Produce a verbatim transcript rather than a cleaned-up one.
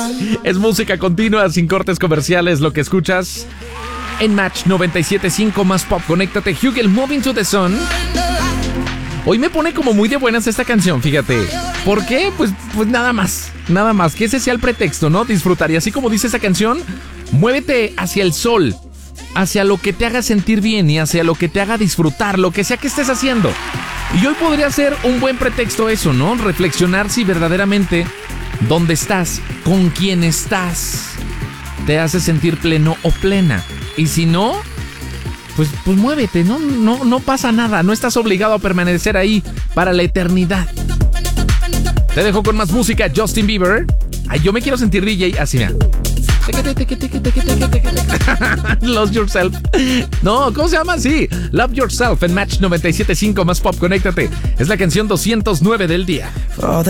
Es música continua, sin cortes comerciales, lo que escuchas en Match noventa y siete punto cinco más pop. Conéctate, Hugel, Moving to the Sun. Hoy me pone como muy de buenas esta canción, fíjate. ¿Por qué? Pues, pues nada más, nada más. Que ese sea el pretexto, ¿no? Disfrutar. Y así como dice esa canción, muévete hacia el sol, hacia lo que te haga sentir bien y hacia lo que te haga disfrutar, lo que sea que estés haciendo. Y hoy podría ser un buen pretexto eso, ¿no? Reflexionar si verdaderamente dónde estás, con quién estás, te hace sentir pleno o plena. Y si no, pues, pues muévete, ¿no? No, no pasa nada, no estás obligado a permanecer ahí para la eternidad. Te dejo con más música, Justin Bieber. Ay, yo me quiero sentir D J, así mira. Love Yourself. No, ¿cómo se llama? Sí, Love Yourself en Match noventa y siete punto cinco más pop. Conéctate. Es la canción doscientos nueve del día.